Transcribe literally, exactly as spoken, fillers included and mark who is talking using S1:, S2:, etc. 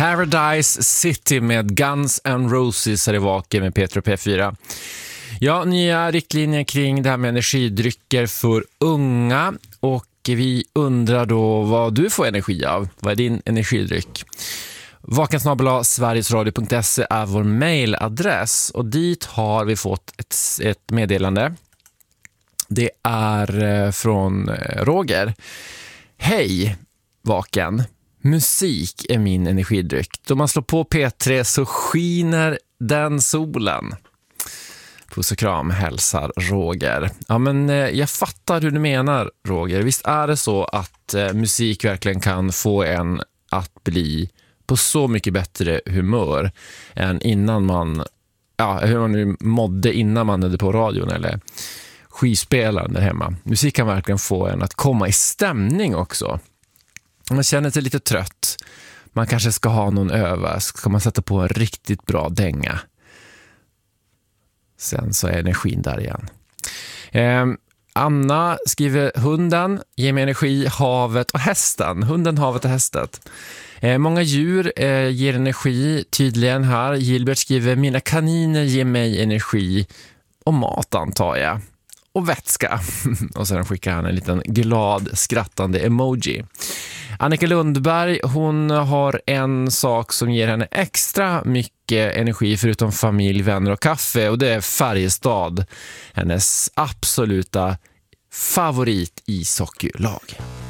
S1: Paradise City med Guns N' Roses är det vaken med Peter och P fyra. Ja, nya riktlinjer kring det här med energidrycker för unga, och vi undrar då vad du får energi av. Vad är din energidryck? vaken snabel-a sverigesradio punkt se är vår mailadress, och dit har vi fått ett, ett meddelande. Det är från Roger. Hej, Vaken. Musik är min energidryck. Då man slår på P tre så skiner den solen. Puss och kram, hälsar Roger. Ja, men eh, jag fattar hur du menar, Roger. Visst är det så att eh, musik verkligen kan få en att bli på så mycket bättre humör än innan man, ja, hur man nu mådde innan man hade på radion eller skivspelaren där hemma. Musik kan verkligen få en att komma i stämning också. Man känner sig lite trött. Man kanske ska ha någon öva. Ska man sätta på en riktigt bra dänga. Sen så är energin där igen. Eh, Anna skriver: hunden ger mig energi, havet och hästen. Hunden, havet och hästet. Eh, många djur eh, ger energi tydligen här. Gilbert skriver: mina kaniner ger mig energi och mat, antar jag. Och vätska. Och sen skickar han en liten glad skrattande emoji. Annika Lundberg, hon har en sak som ger henne extra mycket energi förutom familj, vänner och kaffe, och det är Färjestad. Hennes absoluta favorit ishockeylag.